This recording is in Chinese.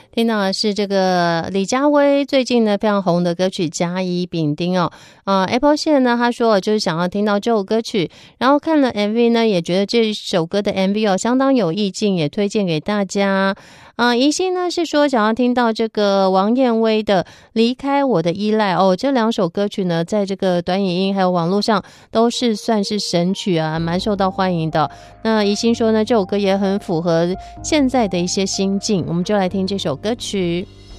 听到的是这个李佳薇最近呢非常红的歌曲《甲乙丙丁》哦。Apple 线呢，他说就是想要听到这首歌曲，然后看了 MV 呢，也觉得这首歌的 MV 哦相当有意境，也推荐给大家。宜兴呢是说想要听到这个王燕薇的《离开我的依赖》哦，这两首歌曲呢，在这个短影音还有网络上都是算是神曲啊，蛮受到欢迎的。那宜兴说呢，这首歌也很符合现在的一些心境，我们就来听这首歌曲。